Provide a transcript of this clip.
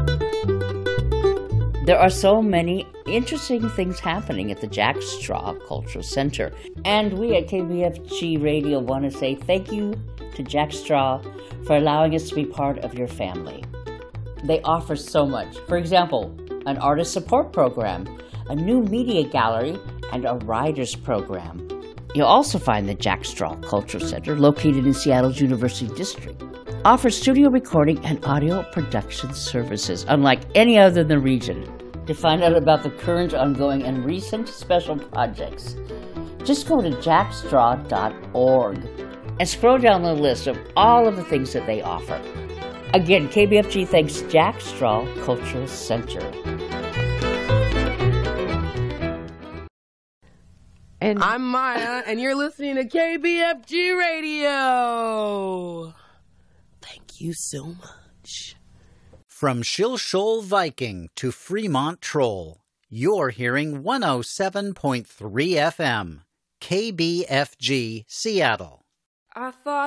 There are so many interesting things happening at the Jack Straw Cultural Center. And we at KBFG Radio want to say thank you to Jack Straw for allowing us to be part of your family. They offer so much. For example, an artist support program, a new media gallery, and a writers program. You'll also find the Jack Straw Cultural Center, located in Seattle's University District, offers studio recording and audio production services, unlike any other in the region. To find out about the current, ongoing, and recent special projects, just go to jackstraw.org and scroll down the list of all of the things that they offer. Again, KBFG thanks Jack Straw Cultural Center. And I'm Maya, and you're listening to KBFG Radio. Thank you so much. From Shilshole Viking to Fremont Troll, you're hearing 107.3 FM, KBFG, Seattle. I thought